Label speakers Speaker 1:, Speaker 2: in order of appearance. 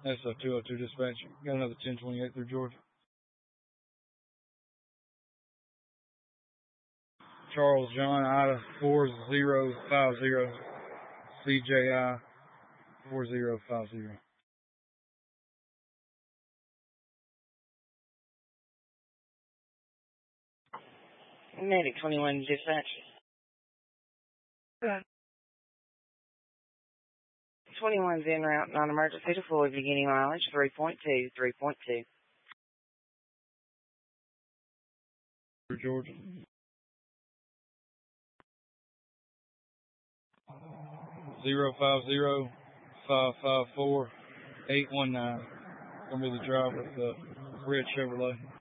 Speaker 1: SO202 dispatch. Got another 1028 through Georgia. Charles John Ida 4050. CJI 4050.
Speaker 2: Medic 21 dispatch. 21's en route, non-emergency to Floyd, beginning mileage 3.2, 3.2.
Speaker 1: Through Georgia. 050-554-819. Gonna be the driver of the red Chevrolet.